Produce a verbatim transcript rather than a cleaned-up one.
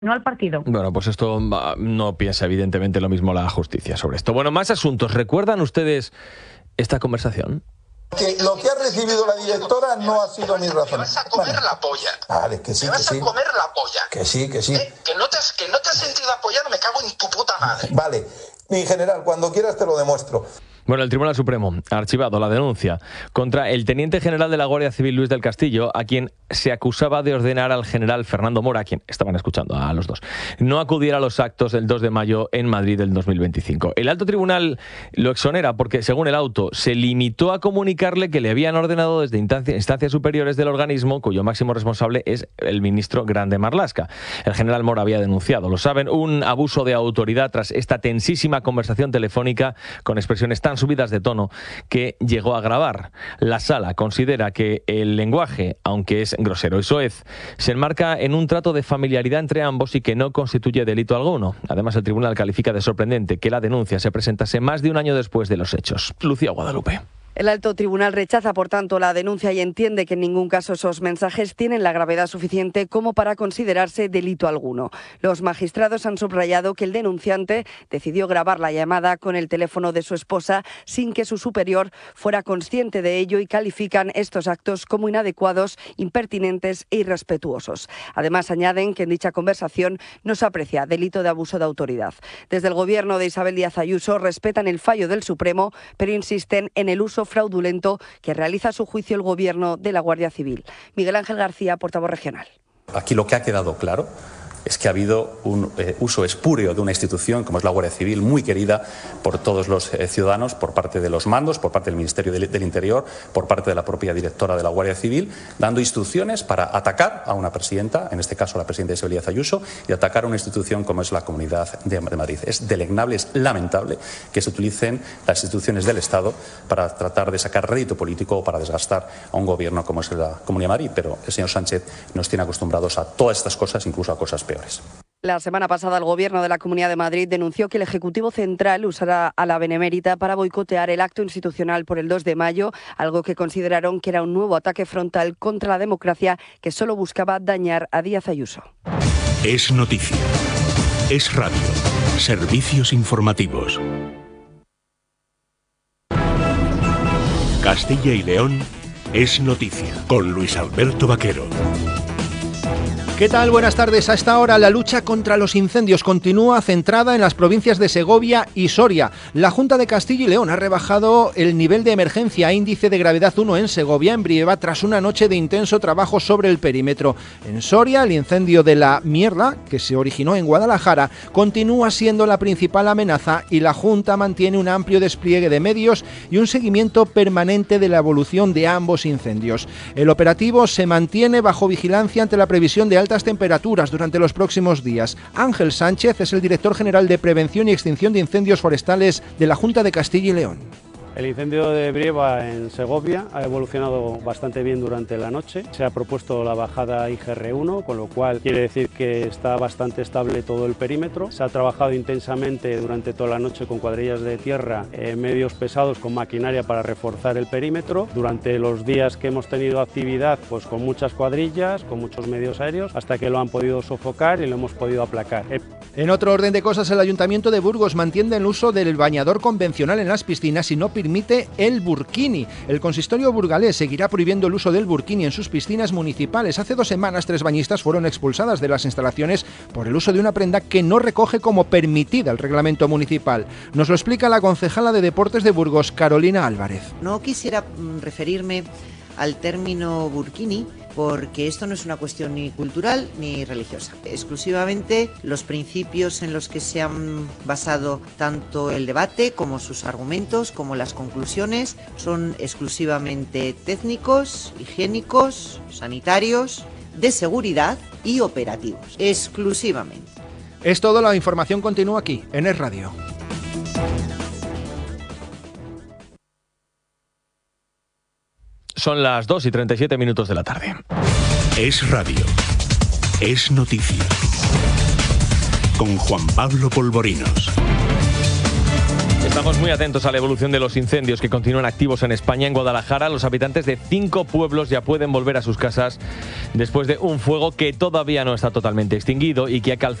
no al partido. Bueno, pues esto no piensa evidentemente lo mismo la justicia sobre esto. Bueno, más asuntos. ¿Recuerdan ustedes esta conversación? Que lo que ha recibido la directora no ha sido mi razón. Me vas a comer bueno. la polla. Vale, que sí, me que vas sí. a comer la polla. Que sí, que sí. ¿Eh? Que, no te has, que no te has sentido apoyado, me cago en tu puta madre. Vale, mi general, cuando quieras te lo demuestro. Bueno, el Tribunal Supremo ha archivado la denuncia contra el teniente general de la Guardia Civil, Luis del Castillo, a quien se acusaba de ordenar al general Fernando Mora, a quien estaban escuchando a los dos, no acudiera a los actos del dos de mayo en Madrid del dos mil veinticinco. El alto tribunal lo exonera porque, según el auto, se limitó a comunicarle que le habían ordenado desde instancias superiores del organismo, cuyo máximo responsable es el ministro Grande Marlaska. El general Mora había denunciado, lo saben, un abuso de autoridad tras esta tensísima conversación telefónica con expresiones tan subidas de tono que llegó a grabar. La Sala considera que el lenguaje, aunque es grosero y soez, se enmarca en un trato de familiaridad entre ambos y que no constituye delito alguno. Además, el tribunal califica de sorprendente que la denuncia se presentase más de un año después de los hechos. Lucía Guadalupe. El alto tribunal rechaza, por tanto, la denuncia y entiende que en ningún caso esos mensajes tienen la gravedad suficiente como para considerarse delito alguno. Los magistrados han subrayado que el denunciante decidió grabar la llamada con el teléfono de su esposa sin que su superior fuera consciente de ello y califican estos actos como inadecuados, impertinentes e irrespetuosos. Además, añaden que en dicha conversación no se aprecia delito de abuso de autoridad. Desde el gobierno de Isabel Díaz Ayuso respetan el fallo del Supremo, pero insisten en el uso fraudulento que realiza a su juicio el Gobierno de la Guardia Civil. Miguel Ángel García, portavoz regional. Aquí lo que ha quedado claro es que ha habido un eh, uso espúreo de una institución como es la Guardia Civil, muy querida por todos los eh, ciudadanos, por parte de los mandos, por parte del Ministerio del, del Interior, por parte de la propia directora de la Guardia Civil, dando instrucciones para atacar a una presidenta, en este caso la presidenta Isabel Díaz Ayuso, y atacar a una institución como es la Comunidad de, de Madrid. Es deleznable, es lamentable que se utilicen las instituciones del Estado para tratar de sacar rédito político o para desgastar a un gobierno como es la Comunidad de Madrid, pero el señor Sánchez nos tiene acostumbrados a todas estas cosas, incluso a cosas peores. La semana pasada el Gobierno de la Comunidad de Madrid denunció que el Ejecutivo Central usará a la Benemérita para boicotear el acto institucional por el dos de mayo, algo que consideraron que era un nuevo ataque frontal contra la democracia que solo buscaba dañar a Díaz Ayuso. Es noticia. Es radio. Servicios informativos. Castilla y León es noticia con Luis Alberto Vaquero. ¿Qué tal? Buenas tardes. A esta hora la lucha contra los incendios continúa centrada en las provincias de Segovia y Soria. La Junta de Castilla y León ha rebajado el nivel de emergencia a índice de gravedad uno en Segovia, en Brieva, tras una noche de intenso trabajo sobre el perímetro. En Soria, el incendio de la Mierda, que se originó en Guadalajara, continúa siendo la principal amenaza y la Junta mantiene un amplio despliegue de medios y un seguimiento permanente de la evolución de ambos incendios. El operativo se mantiene bajo vigilancia ante la previsión de altas temperaturas durante los próximos días. Ángel Sánchez es el director general de Prevención y Extinción de Incendios Forestales de la Junta de Castilla y León. El incendio de Brieva en Segovia ha evolucionado bastante bien durante la noche. Se ha propuesto la bajada I G R uno, con lo cual quiere decir que está bastante estable todo el perímetro. Se ha trabajado intensamente durante toda la noche con cuadrillas de tierra, eh, medios pesados con maquinaria para reforzar el perímetro. Durante los días que hemos tenido actividad, pues con muchas cuadrillas, con muchos medios aéreos, hasta que lo han podido sofocar y lo hemos podido aplacar. Eh, En otro orden de cosas, el Ayuntamiento de Burgos mantiene el uso del bañador convencional en las piscinas y no permite el burkini. El consistorio burgalés seguirá prohibiendo el uso del burkini en sus piscinas municipales. Hace dos semanas, tres bañistas fueron expulsadas de las instalaciones por el uso de una prenda que no recoge como permitida el reglamento municipal. Nos lo explica la concejala de Deportes de Burgos, Carolina Álvarez. No quisiera referirme al término burkini, porque esto no es una cuestión ni cultural ni religiosa. Exclusivamente los principios en los que se han basado tanto el debate como sus argumentos, como las conclusiones, son exclusivamente técnicos, higiénicos, sanitarios, de seguridad y operativos. Exclusivamente. Es todo, la información continúa aquí, en Es Radio. Son las dos y treinta y siete minutos de la tarde. Es radio. Es noticia. Con Juan Pablo Polvorinos. Estamos muy atentos a la evolución de los incendios que continúan activos en España. En Guadalajara, los habitantes de cinco pueblos ya pueden volver a sus casas después de un fuego que todavía no está totalmente extinguido y que ha calcinado